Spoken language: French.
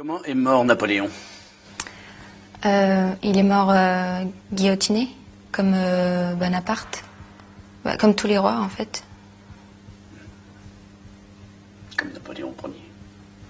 Comment est mort Napoléon? Il est mort guillotiné, comme Bonaparte. Comme tous les rois, en fait. Comme Napoléon Ier.